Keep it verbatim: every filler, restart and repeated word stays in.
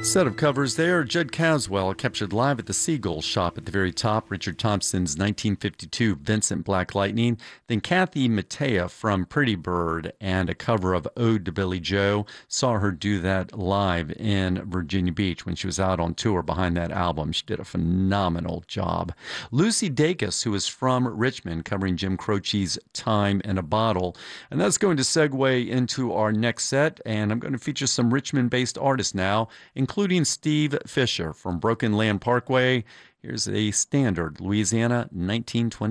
Set of covers there. Judd Caswell captured live at the Seagull Shop at the very top. Richard Thompson's nineteen fifty-two Vincent Black Lightning. Then Kathy Mattea from Pretty Bird and a cover of Ode to Billy Joe. Saw her do that live in Virginia Beach when she was out on tour behind that album. She did a phenomenal job. Lucy Dacus, who is from Richmond, covering Jim Croce's Time in a Bottle. And that's going to segue into our next set. And I'm going to feature some Richmond-based artists now, including Steve Fisher from Broken Land Parkway. Here's a standard Louisiana nineteen twenty.